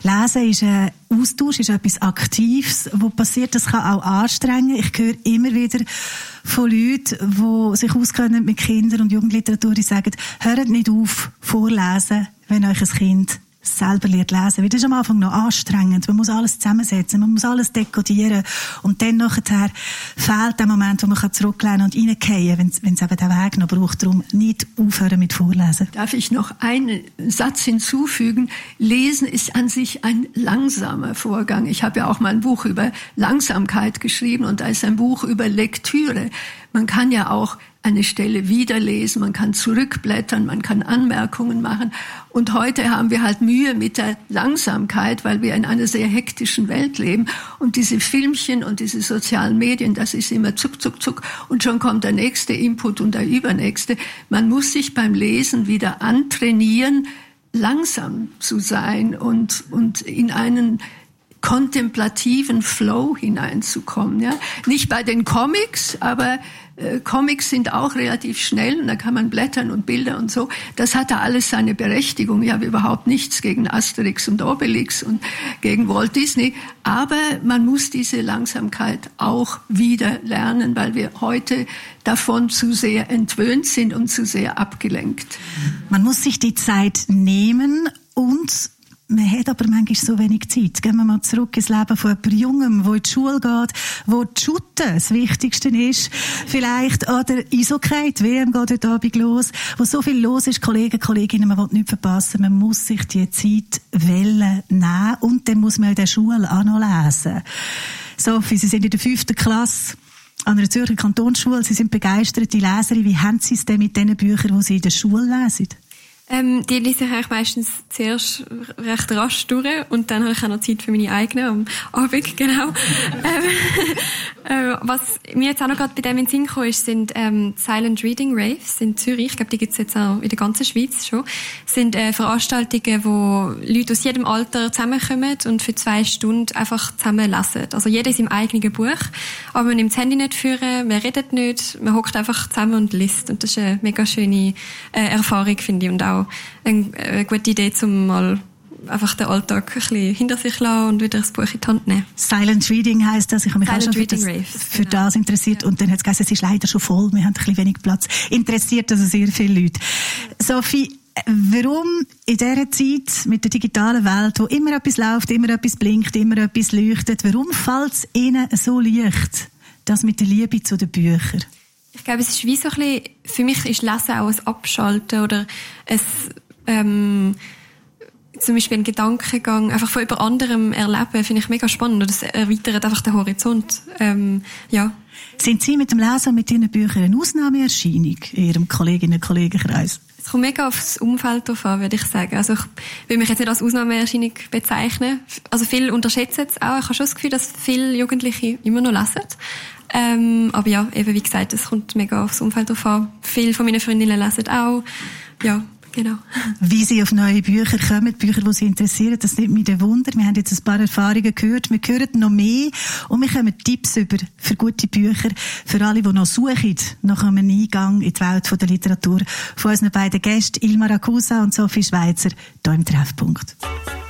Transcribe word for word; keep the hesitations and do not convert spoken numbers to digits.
Lesen ist ein Austausch, ist etwas Aktives, was passiert, das kann auch anstrengen. Ich höre immer wieder von Leuten, die sich auskennen mit Kinder- und Jugendliteratur, die sagen, hört nicht auf, vorlesen, wenn euch ein Kind selber lernt lesen. Weil das ist am Anfang noch anstrengend. Man muss alles zusammensetzen, man muss alles dekodieren. Und dann nachher fehlt der Moment, wo man zurücklehnen und reingehen kann, wenn es eben den Weg noch braucht. Darum nicht aufhören mit Vorlesen. Darf ich noch einen Satz hinzufügen? Lesen ist an sich ein langsamer Vorgang. Ich habe ja auch mal ein Buch über Langsamkeit geschrieben und da ist ein Buch über Lektüre. Man kann ja auch eine Stelle wiederlesen, man kann zurückblättern, man kann Anmerkungen machen. Und heute haben wir halt Mühe mit der Langsamkeit, weil wir in einer sehr hektischen Welt leben. Und diese Filmchen und diese sozialen Medien, das ist immer zuck, zuck, zuck. Und schon kommt der nächste Input und der übernächste. Man muss sich beim Lesen wieder antrainieren, langsam zu sein und, und in einen kontemplativen Flow hineinzukommen. Ja? Nicht bei den Comics, aber äh, Comics sind auch relativ schnell und da kann man blättern und Bilder und so. Das hat da alles seine Berechtigung. Ich habe überhaupt nichts gegen Asterix und Obelix und gegen Walt Disney, aber man muss diese Langsamkeit auch wieder lernen, weil wir heute davon zu sehr entwöhnt sind und zu sehr abgelenkt. Man muss sich die Zeit nehmen und man hat aber manchmal so wenig Zeit. Gehen wir mal zurück ins Leben von jemandem Jungem, der in die Schule geht, wo die Schutte das Wichtigste ist. Vielleicht oder Eishockey, die W M geht heute Abend los, wo so viel los ist, Kollegen, Kolleginnen, man will nichts verpassen. Man muss sich die Zeit wählen, nehmen und dann muss man in der Schule auch noch lesen. Sophie, Sie sind in der fünften Klasse an einer Zürcher Kantonsschule. Sie sind begeisterte Leserin. Wie haben Sie es denn mit den Büchern, die Sie in der Schule lesen? Ähm, die lese ich eigentlich meistens zuerst recht rasch durch und dann habe ich auch noch Zeit für meine eigenen am Abend, genau. ähm, äh, was mir jetzt auch noch gerade bei dem in den Sinn gekommen ist, sind ähm, Silent Reading Raves in Zürich. Ich glaube, die gibt es jetzt auch in der ganzen Schweiz schon. Das sind äh, Veranstaltungen, wo Leute aus jedem Alter zusammenkommen und für zwei Stunden einfach zusammen lesen. Also jeder in seinem eigenen Buch, aber man nimmt das Handy nicht führen, man redet nicht, man hockt einfach zusammen und liest und das ist eine mega schöne äh, Erfahrung, finde ich, und auch eine, eine gute Idee, um mal einfach den Alltag ein bisschen hinter sich lassen und wieder das Buch in die Hand nehmen. Silent Reading heisst das. Ich habe mich Silent auch schon für, das, Raves, für genau. das interessiert. Ja. Und dann hat es gesagt, es ist leider schon voll. Wir haben ein bisschen wenig Platz. Interessiert also sehr viele Leute. Sophie, warum in dieser Zeit mit der digitalen Welt, wo immer etwas läuft, immer etwas blinkt, immer etwas leuchtet, warum fällt es Ihnen so leicht, das mit der Liebe zu den Büchern? Ich glaube, es ist wie so ein bisschen, für mich ist Lesen auch ein Abschalten oder ein, ähm, zum Beispiel ein Gedankengang, einfach von jemand anderem erleben, finde ich mega spannend und das erweitert einfach den Horizont, ähm, ja. Sind Sie mit dem Lesen mit Ihren Büchern eine Ausnahmeerscheinung in Ihrem Kolleginnen- und Kollegenkreis? Es kommt mega aufs Umfeld drauf an, würde ich sagen. Also ich will mich jetzt nicht als Ausnahmeerscheinung bezeichnen. Also viele unterschätzen es auch. Ich habe schon das Gefühl, dass viele Jugendliche immer noch lesen. Ähm, aber ja, eben wie gesagt, es kommt mega aufs Umfeld drauf an. Viele von meinen Freundinnen lesen auch. Ja, genau. Wie Sie auf neue Bücher kommen, Bücher, die Sie interessieren, das nimmt mich ein Wunder. Wir haben jetzt ein paar Erfahrungen gehört, wir hören noch mehr und wir kommen Tipps über für gute Bücher, für alle, die noch suchen nach einem Eingang in die Welt der Literatur. Von unseren beiden Gästen, Ilma Rakusa und Sophie Schweizer, hier im Treffpunkt.